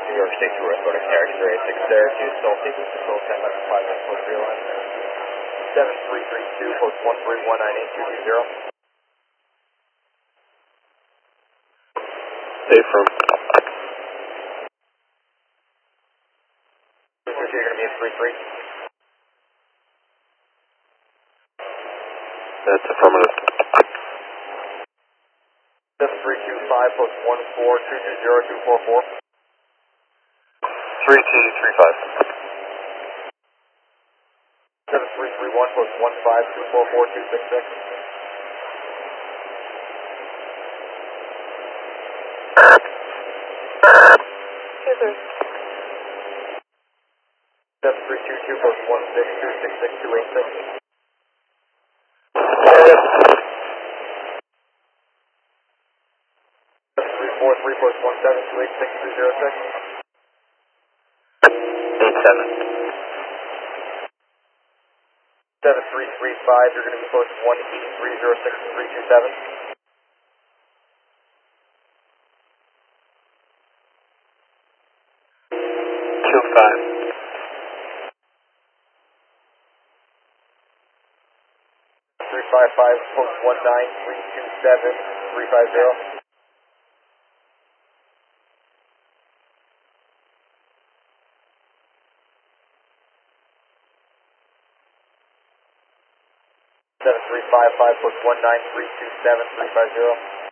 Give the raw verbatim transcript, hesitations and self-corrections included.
New York State Tourist, Nordic X-ray six there, two, Soul Sequence Control ten minus five minutes, post three line. seven three three two, post one three one nine eight two two zero. Stay from. You're going to be in three three. That's affirmative. seven three two five, post one four two two zero two four four. three two three five. seven three three one, post one five two four four two six six. Yes, sir. seven three two two, post one six two six six two eight six. seven three four three, post one seven two eight six two zero six. eight seven. seven three three five, you're going to be post one eight three zero six three two seven. two five. three five five, post one nine three two seven three five zero. seven three five five, post one nine three two seven three five zero.